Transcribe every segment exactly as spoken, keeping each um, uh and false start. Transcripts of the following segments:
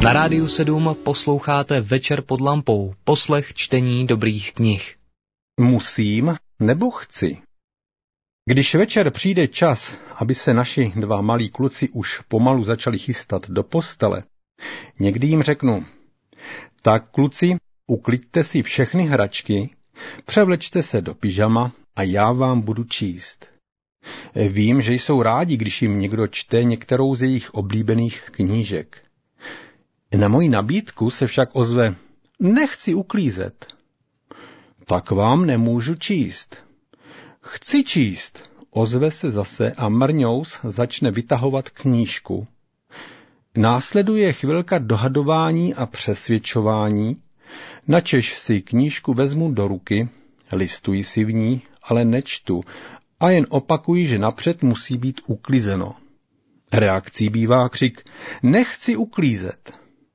Na Rádiu sedm posloucháte Večer pod lampou, poslech čtení dobrých knih. Musím nebo chci? Když večer přijde čas, aby se naši dva malí kluci už pomalu začali chystat do postele, někdy jim řeknu: tak kluci, ukliďte si všechny hračky, převlečte se do pyžama a já vám budu číst. Vím, že jsou rádi, když jim někdo čte některou z jejich oblíbených knížek. Na moji nabídku se však ozve: nechci uklízet. Tak vám nemůžu číst. Chci číst, ozve se zase a mrňous začne vytahovat knížku. Následuje chvilka dohadování a přesvědčování, načež si knížku vezmu do ruky, listuji si v ní, ale nečtu a jen opakuji, že napřed musí být uklizeno. Reakcí bývá křik: nechci uklízet.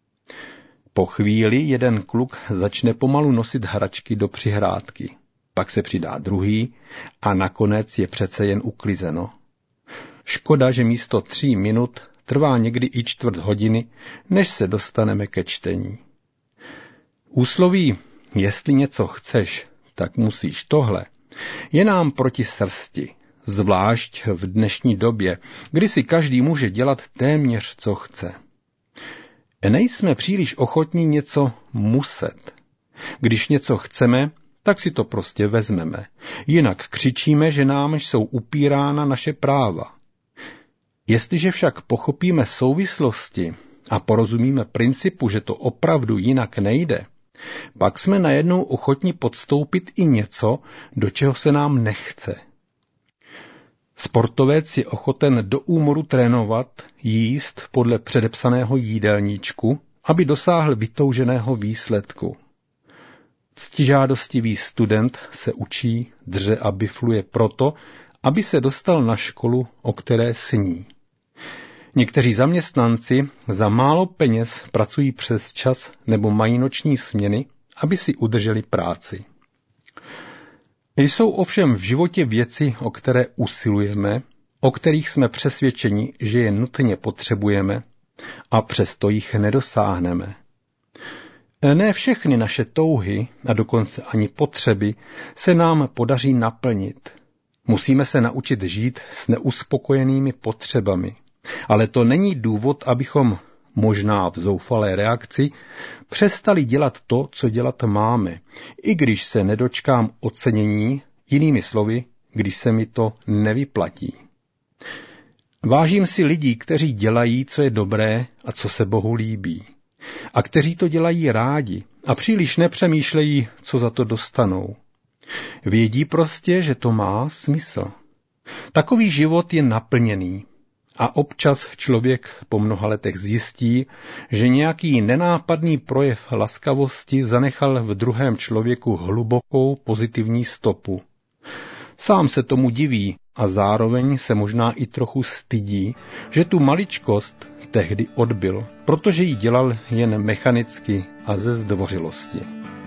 Po chvíli jeden kluk začne pomalu nosit hračky do přihrádky. Pak se přidá druhý a nakonec je přece jen uklizeno. Škoda, že místo tří minut trvá někdy i čtvrt hodiny, než se dostaneme ke čtení. Úsloví jestli něco chceš, tak musíš tohle, je nám proti srsti, zvlášť v dnešní době, kdy si každý může dělat téměř co chce. Nejsme příliš ochotní něco muset. Když něco chceme, tak si to prostě vezmeme. Jinak křičíme, že nám jsou upírána naše práva. Jestliže však pochopíme souvislosti a porozumíme principu, že to opravdu jinak nejde, pak jsme najednou ochotni podstoupit i něco, do čeho se nám nechce. Sportovec je ochoten do úmoru trénovat, jíst podle předepsaného jídelníčku, aby dosáhl vytouženého výsledku. Ctižádostivý student se učí, dře a bifluje proto, aby se dostal na školu, o které sní. Někteří zaměstnanci za málo peněz pracují přes čas nebo mají noční směny, aby si udrželi práci. Jsou ovšem v životě věci, o které usilujeme, o kterých jsme přesvědčeni, že je nutně potřebujeme, a přesto jich nedosáhneme. Ne všechny naše touhy a dokonce ani potřeby se nám podaří naplnit. Musíme se naučit žít s neuspokojenými potřebami, ale to není důvod, abychom, možná v zoufalé reakci, přestali dělat to, co dělat máme, i když se nedočkám ocenění, jinými slovy, když se mi to nevyplatí. Vážím si lidí, kteří dělají, co je dobré a co se Bohu líbí, a kteří to dělají rádi a příliš nepřemýšlejí, co za to dostanou. Vědí prostě, že to má smysl. Takový život je naplněný. A občas člověk po mnoha letech zjistí, že nějaký nenápadný projev laskavosti zanechal v druhém člověku hlubokou pozitivní stopu. Sám se tomu diví a zároveň se možná i trochu stydí, že tu maličkost tehdy odbyl, protože ji dělal jen mechanicky a ze zdvořilosti.